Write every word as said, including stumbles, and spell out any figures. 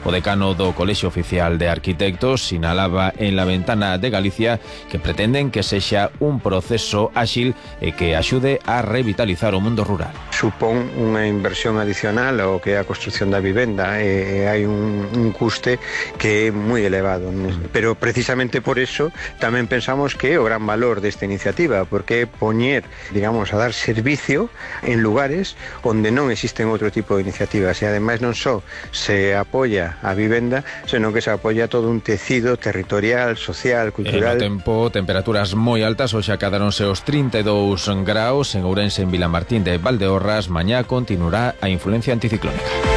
O decano do Colexio Oficial de Arquitectos sinalaba en La Ventana de Galicia que pretenden que sexa un proceso áxil e que axude a revitalizar o mundo rural. Supón unha inversión adicional ao que é a construción da vivenda e hai un, un custe que é moi elevado, pero precisamente por eso tamén pensamos que é o gran valor desta iniciativa, porque é poñer, digamos, a dar servicio en lugares onde non existen outro tipo de iniciativas e ademais non só se apoia a vivenda, senón que se apoia todo un tecido territorial, social, cultural. E no tempo, temperaturas moi altas, hoxe acadáronse os trinta e dous graus en Ourense, en Vilamartín de Valdeorras. Mañá continuará a influencia anticiclónica.